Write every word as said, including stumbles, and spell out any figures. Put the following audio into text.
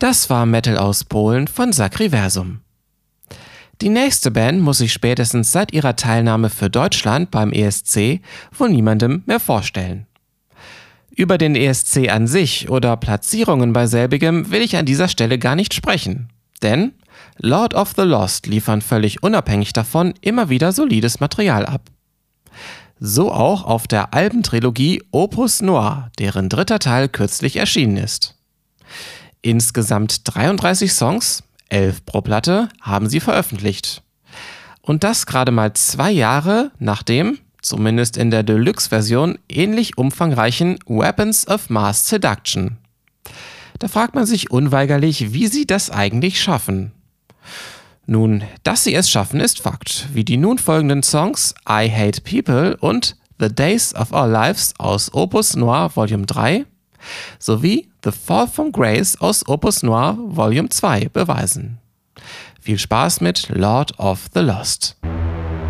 Das war Metal aus Polen von Sacriversum. Die nächste Band muss sich spätestens seit ihrer Teilnahme für Deutschland beim E S C wohl niemandem mehr vorstellen. Über den E S C an sich oder Platzierungen bei selbigem will ich an dieser Stelle gar nicht sprechen, denn Lord of the Lost liefern völlig unabhängig davon immer wieder solides Material ab. So auch auf der Albentrilogie Opus Noir, deren dritter Teil kürzlich erschienen ist. Insgesamt dreiunddreißig Songs, elf pro Platte, haben sie veröffentlicht. Und das gerade mal zwei Jahre nach dem, zumindest in der Deluxe-Version, ähnlich umfangreichen Weapons of Mass Seduction. Da fragt man sich unweigerlich, wie sie das eigentlich schaffen. Nun, dass sie es schaffen, ist Fakt, wie die nun folgenden Songs I Hate People und The Days of Our Lives aus Opus Noir Volume drei sowie The Fall from Grace aus Opus Noir Volume zwei beweisen. Viel Spaß mit Lord of the Lost.